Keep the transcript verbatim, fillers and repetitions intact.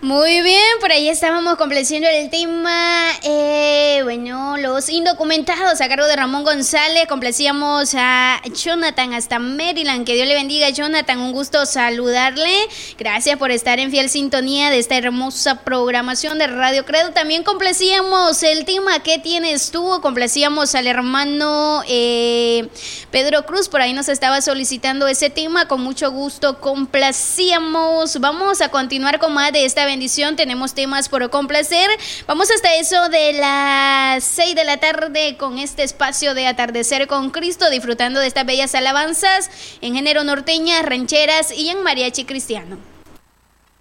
Muy bien, por ahí estábamos complaciendo el tema, eh, bueno, los indocumentados a cargo de Ramón González. Complacíamos a Jonathan hasta Maryland. Que Dios le bendiga, Jonathan, un gusto saludarle. Gracias por estar en fiel sintonía de esta hermosa programación de Radio Credo. También complacíamos el tema ¿Qué tienes tú? Complacíamos al hermano eh, Pedro Cruz, por ahí nos estaba solicitando ese tema. Con mucho gusto complacíamos. Vamos a continuar con más de esta bendición. Tenemos temas por complacer. Vamos hasta eso de las seis de la tarde con este espacio de Atardecer con Cristo, disfrutando de estas bellas alabanzas en género norteña, rancheras y en mariachi cristiano.